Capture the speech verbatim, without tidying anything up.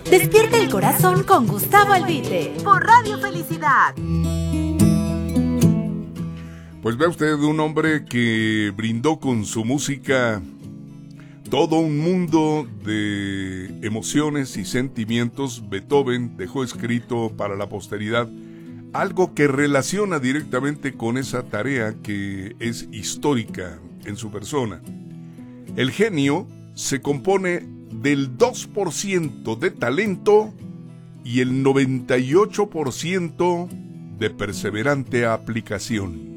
Despierta el corazón con Gustavo Albite por Radio Felicidad. Pues vea usted, un hombre que brindó con su música todo un mundo de emociones y sentimientos. Beethoven dejó escrito para la posteridad algo que relaciona directamente con esa tarea que es histórica en su persona. El genio se compone del dos por ciento de talento y el noventa y ocho por ciento de perseverante aplicación.